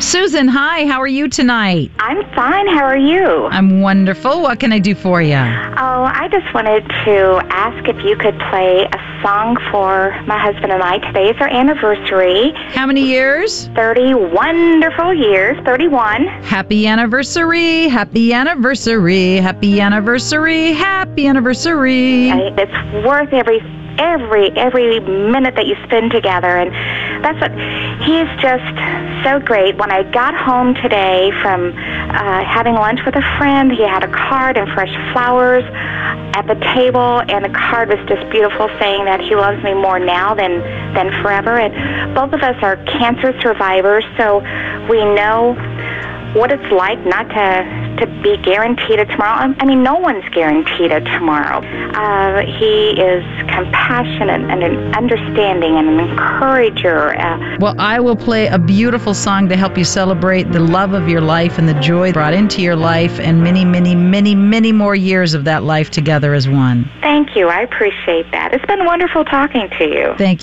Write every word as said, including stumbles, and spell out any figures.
Susan, hi. How are you tonight? I'm fine. How are you? I'm wonderful. What can I do for you? Oh, I just wanted to ask if you could play a song for my husband and I. Today is our anniversary. How many years? thirty wonderful years. thirty-one. Happy anniversary. Happy anniversary. Happy anniversary. Happy anniversary. I, it's worth every every every minute that you spend together, and that's what he's just so great. When I got home today from uh, having lunch with a friend, he had a card and fresh flowers at the table, and the card was just beautiful, saying that he loves me more now than than forever. And both of us are cancer survivors, so we know what it's like not to to be guaranteed a tomorrow. I mean, no one's guaranteed a tomorrow. Uh, he is compassionate and an understanding and an encourager. Uh, well, I will play a beautiful song to help you celebrate the love of your life and the joy brought into your life and many, many, many, many more years of that life together as one. Thank you. I appreciate that. It's been wonderful talking to you. Thank you.